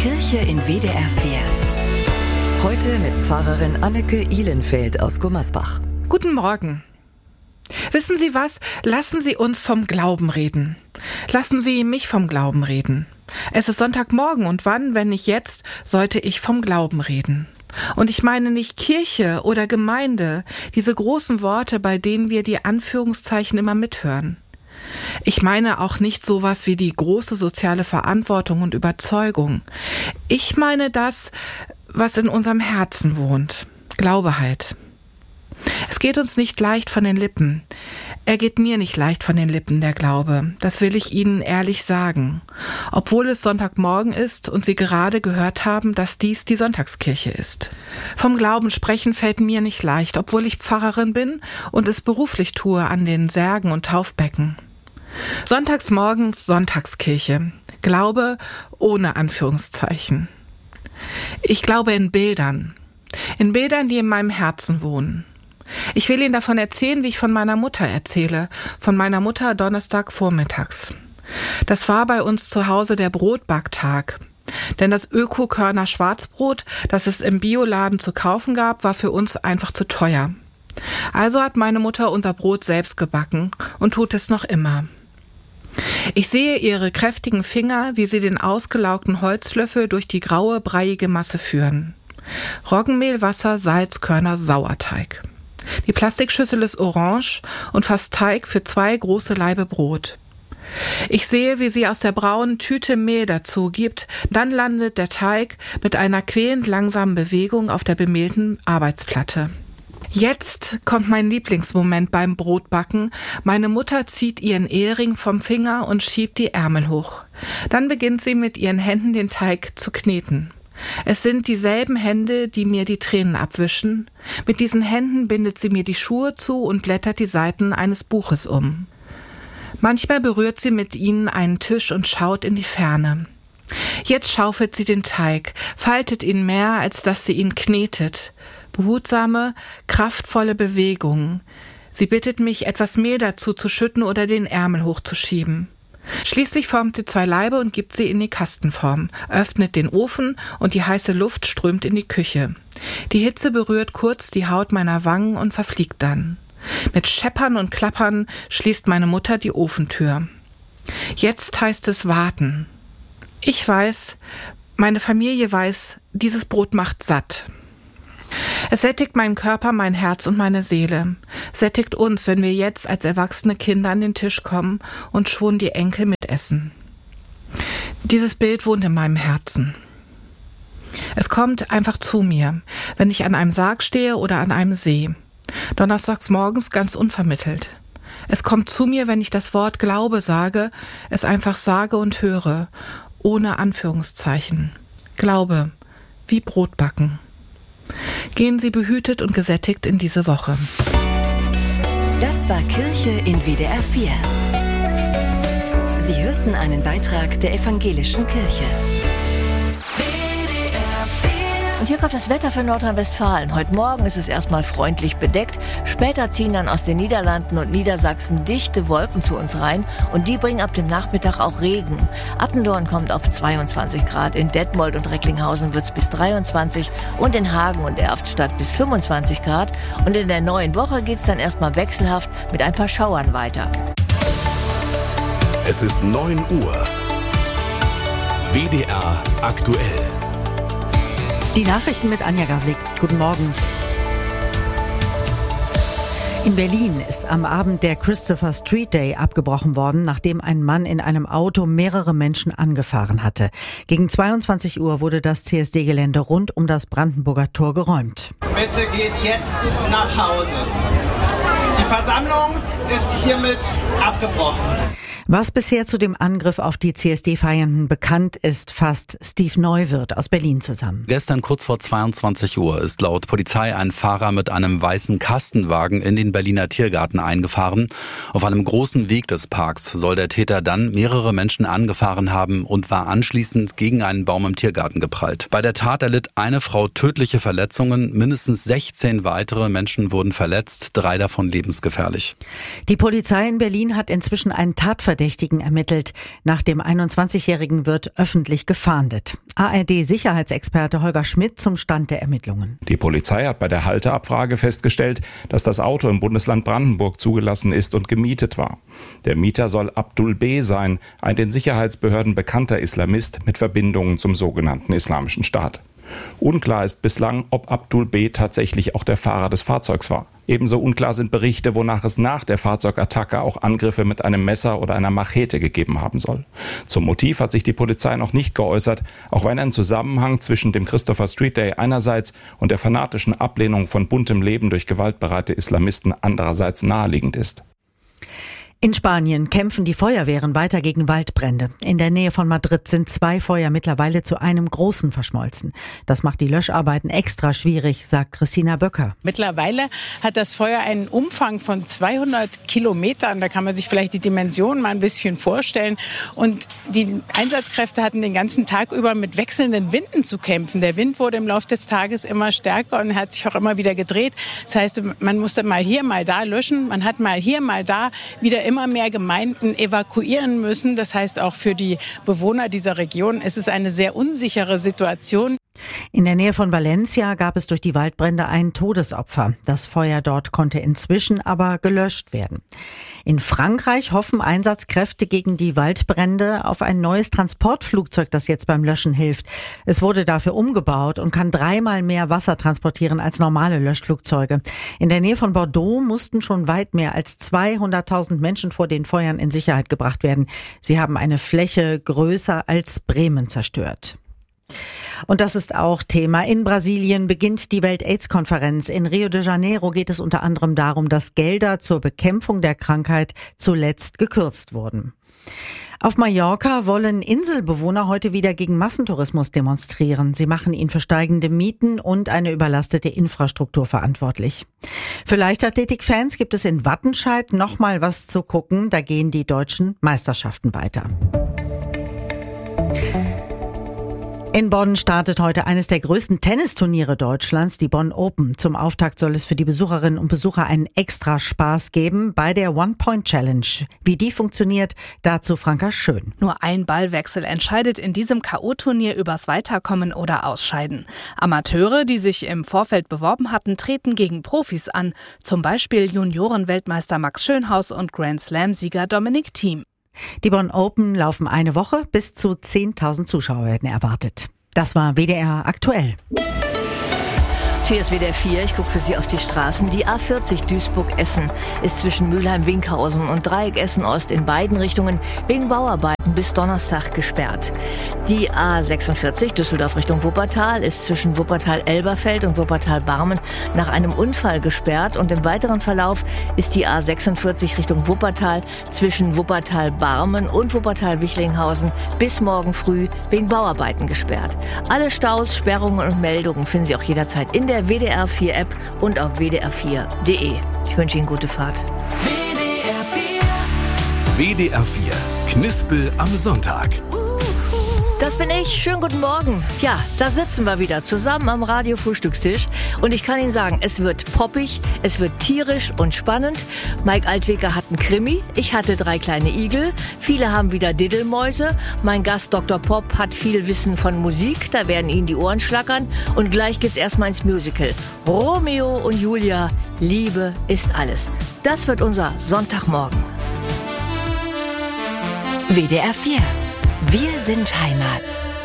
Kirche in WDR 4. Heute mit Pfarrerin Anneke Ihlenfeld aus Gummersbach. Guten Morgen. Wissen Sie was? Lassen Sie uns vom Glauben reden. Lassen Sie mich vom Glauben reden. Es ist Sonntagmorgen und wann, wenn nicht jetzt, sollte ich vom Glauben reden. Und ich meine nicht Kirche oder Gemeinde, diese großen Worte, bei denen wir die Anführungszeichen immer mithören. Ich meine auch nicht sowas wie die große soziale Verantwortung und Überzeugung. Ich meine das, was in unserem Herzen wohnt. Glaube halt. Es geht uns nicht leicht von den Lippen. Er geht mir nicht leicht von den Lippen, der Glaube. Das will ich Ihnen ehrlich sagen. Obwohl es Sonntagmorgen ist und Sie gerade gehört haben, dass dies die Sonntagskirche ist. Vom Glauben sprechen fällt mir nicht leicht, obwohl ich Pfarrerin bin und es beruflich tue an den Särgen und Taufbecken. Sonntagsmorgens Sonntagskirche. Glaube ohne Anführungszeichen. Ich glaube in Bildern. In Bildern, die in meinem Herzen wohnen. Ich will Ihnen davon erzählen, wie ich von meiner Mutter erzähle. Von meiner Mutter Donnerstagvormittags. Das war bei uns zu Hause der Brotbacktag. Denn das Öko-Körner Schwarzbrot, das es im Bioladen zu kaufen gab, war für uns einfach zu teuer. Also hat meine Mutter unser Brot selbst gebacken und tut es noch immer. Ich sehe ihre kräftigen Finger, wie sie den ausgelaugten Holzlöffel durch die graue, breiige Masse führen. Roggenmehl, Wasser, Salz, Körner, Sauerteig. Die Plastikschüssel ist orange und fast Teig für 2 große Laibe Brot. Ich sehe, wie sie aus der braunen Tüte Mehl dazu gibt, dann landet der Teig mit einer quälend langsamen Bewegung auf der bemehlten Arbeitsplatte. Jetzt kommt mein Lieblingsmoment beim Brotbacken. Meine Mutter zieht ihren Ehering vom Finger und schiebt die Ärmel hoch. Dann beginnt sie mit ihren Händen den Teig zu kneten. Es sind dieselben Hände, die mir die Tränen abwischen. Mit diesen Händen bindet sie mir die Schuhe zu und blättert die Seiten eines Buches um. Manchmal berührt sie mit ihnen einen Tisch und schaut in die Ferne. Jetzt schaufelt sie den Teig, faltet ihn mehr, als dass sie ihn knetet. Behutsame, kraftvolle Bewegungen. Sie bittet mich, etwas Mehl dazu zu schütten oder den Ärmel hochzuschieben. Schließlich formt sie 2 Laibe und gibt sie in die Kastenform, öffnet den Ofen und die heiße Luft strömt in die Küche. Die Hitze berührt kurz die Haut meiner Wangen und verfliegt dann. Mit Scheppern und Klappern schließt meine Mutter die Ofentür. Jetzt heißt es warten. Ich weiß, meine Familie weiß, dieses Brot macht satt. Es sättigt meinen Körper, mein Herz und meine Seele. Sättigt uns, wenn wir jetzt als erwachsene Kinder an den Tisch kommen und schon die Enkel mitessen. Dieses Bild wohnt in meinem Herzen. Es kommt einfach zu mir, wenn ich an einem Sarg stehe oder an einem See. Donnerstags morgens ganz unvermittelt. Es kommt zu mir, wenn ich das Wort Glaube sage, es einfach sage und höre, ohne Anführungszeichen. Glaube, wie Brotbacken. Gehen Sie behütet und gesättigt in diese Woche. Das war Kirche in WDR 4. Sie hörten einen Beitrag der Evangelischen Kirche. Und hier kommt das Wetter für Nordrhein-Westfalen. Heute Morgen ist es erstmal freundlich bedeckt. Später ziehen dann aus den Niederlanden und Niedersachsen dichte Wolken zu uns rein. Und die bringen ab dem Nachmittag auch Regen. Attendorn kommt auf 22 Grad. In Detmold und Recklinghausen wird es bis 23. Und in Hagen und Erftstadt bis 25 Grad. Und in der neuen Woche geht es dann erstmal wechselhaft mit ein paar Schauern weiter. Es ist 9 Uhr. WDR aktuell. Die Nachrichten mit Anja Gavlik. Guten Morgen. In Berlin ist am Abend der Christopher Street Day abgebrochen worden, nachdem ein Mann in einem Auto mehrere Menschen angefahren hatte. Gegen 22 Uhr wurde das CSD-Gelände rund um das Brandenburger Tor geräumt. Bitte geht jetzt nach Hause. Die Versammlung ist hiermit abgebrochen. Was bisher zu dem Angriff auf die CSD-Feiernden bekannt ist, fasst Steve Neuwirth aus Berlin zusammen. Gestern kurz vor 22 Uhr ist laut Polizei ein Fahrer mit einem weißen Kastenwagen in den Berliner Tiergarten eingefahren. Auf einem großen Weg des Parks soll der Täter dann mehrere Menschen angefahren haben und war anschließend gegen einen Baum im Tiergarten geprallt. Bei der Tat erlitt eine Frau tödliche Verletzungen, mindestens 16 weitere Menschen wurden verletzt, 3 davon lebensgefährlich. Die Polizei in Berlin hat inzwischen einen Tatverdächtigen Verdächtigen ermittelt. Nach dem 21-Jährigen wird öffentlich gefahndet. ARD-Sicherheitsexperte Holger Schmidt zum Stand der Ermittlungen. Die Polizei hat bei der Halteabfrage festgestellt, dass das Auto im Bundesland Brandenburg zugelassen ist und gemietet war. Der Mieter soll Abdul B. sein, ein den Sicherheitsbehörden bekannter Islamist mit Verbindungen zum sogenannten Islamischen Staat. Unklar ist bislang, ob Abdul B. tatsächlich auch der Fahrer des Fahrzeugs war. Ebenso unklar sind Berichte, wonach es nach der Fahrzeugattacke auch Angriffe mit einem Messer oder einer Machete gegeben haben soll. Zum Motiv hat sich die Polizei noch nicht geäußert, auch wenn ein Zusammenhang zwischen dem Christopher Street Day einerseits und der fanatischen Ablehnung von buntem Leben durch gewaltbereite Islamisten andererseits naheliegend ist. In Spanien kämpfen die Feuerwehren weiter gegen Waldbrände. In der Nähe von Madrid sind 2 Feuer mittlerweile zu einem großen verschmolzen. Das macht die Löscharbeiten extra schwierig, sagt Christina Böcker. Mittlerweile hat das Feuer einen Umfang von 200 Kilometern. Da kann man sich vielleicht die Dimensionen mal ein bisschen vorstellen. Und die Einsatzkräfte hatten den ganzen Tag über mit wechselnden Winden zu kämpfen. Der Wind wurde im Laufe des Tages immer stärker und hat sich auch immer wieder gedreht. Das heißt, man musste mal hier, mal da löschen. Man hat mal hier, mal da wieder immer mehr Gemeinden evakuieren müssen. Das heißt, auch für die Bewohner dieser Region ist es eine sehr unsichere Situation. In der Nähe von Valencia gab es durch die Waldbrände ein Todesopfer. Das Feuer dort konnte inzwischen aber gelöscht werden. In Frankreich hoffen Einsatzkräfte gegen die Waldbrände auf ein neues Transportflugzeug, das jetzt beim Löschen hilft. Es wurde dafür umgebaut und kann 3-mal mehr Wasser transportieren als normale Löschflugzeuge. In der Nähe von Bordeaux mussten schon weit mehr als 200.000 Menschen vor den Feuern in Sicherheit gebracht werden. Sie haben eine Fläche größer als Bremen zerstört. Und das ist auch Thema. In Brasilien beginnt die Welt-AIDS-Konferenz. In Rio de Janeiro geht es unter anderem darum, dass Gelder zur Bekämpfung der Krankheit zuletzt gekürzt wurden. Auf Mallorca wollen Inselbewohner heute wieder gegen Massentourismus demonstrieren. Sie machen ihn für steigende Mieten und eine überlastete Infrastruktur verantwortlich. Für Leichtathletik-Fans gibt es in Wattenscheid noch mal was zu gucken. Da gehen die deutschen Meisterschaften weiter. In Bonn startet heute eines der größten Tennisturniere Deutschlands, die Bonn Open. Zum Auftakt soll es für die Besucherinnen und Besucher einen extra Spaß geben bei der One-Point-Challenge. Wie die funktioniert, dazu Franka Schön. Nur ein Ballwechsel entscheidet in diesem K.O.-Turnier übers Weiterkommen oder Ausscheiden. Amateure, die sich im Vorfeld beworben hatten, treten gegen Profis an. Zum Beispiel Junioren-Weltmeister Max Schönhaus und Grand-Slam-Sieger Dominic Thiem. Die Bonn Open laufen eine Woche, bis zu 10.000 Zuschauer werden erwartet. Das war WDR aktuell. Hier ist WDR 4, ich gucke für Sie auf die Straßen. Die A40 Duisburg-Essen ist zwischen Mülheim-Winkhausen und Dreieck Essen-Ost in beiden Richtungen wegen Bauarbeiten bis Donnerstag gesperrt. Die A46 Düsseldorf Richtung Wuppertal ist zwischen Wuppertal-Elberfeld und Wuppertal-Barmen nach einem Unfall gesperrt. Und im weiteren Verlauf ist die A46 Richtung Wuppertal zwischen Wuppertal-Barmen und Wuppertal-Wichlinghausen bis morgen früh wegen Bauarbeiten gesperrt. Alle Staus, Sperrungen und Meldungen finden Sie auch jederzeit in der WDR 4 App und auf wdr4.de. Ich wünsche Ihnen gute Fahrt. WDR 4 Knispel am Sonntag. Das bin ich. Schönen guten Morgen. Ja, da sitzen wir wieder zusammen am Radio-Frühstückstisch. Und ich kann Ihnen sagen, es wird poppig, es wird tierisch und spannend. Mike Altweger hat einen Krimi, ich hatte 3 kleine Igel. Viele haben wieder Diddelmäuse. Mein Gast Dr. Pop hat viel Wissen von Musik, da werden Ihnen die Ohren schlackern. Und gleich geht's erstmal ins Musical. Romeo und Julia, Liebe ist alles. Das wird unser Sonntagmorgen. WDR 4. Wir sind Heimat.